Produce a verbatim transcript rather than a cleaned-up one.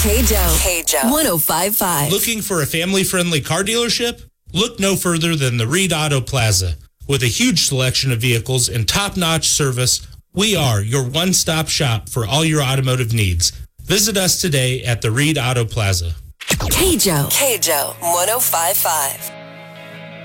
K-Joe. K-Joe. one oh five point five. Looking for a family-friendly car dealership? Look no further than the Reed Auto Plaza. With a huge selection of vehicles and top-notch service, we are your one-stop shop for all your automotive needs. Visit us today at the Reed Auto Plaza. K-Joe. K-Joe. one oh five point five.